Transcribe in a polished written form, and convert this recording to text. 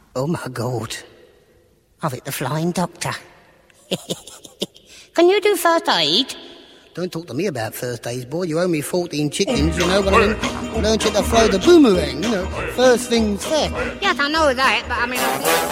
Oh, my God. I've hit the flying doctor. Can you do first aid? Don't talk to me about first aid, boy. You owe me 14 chickens, you know what I mean? Learned you to throw the boomerang, you know. First things first. Yes, I know that, but I mean...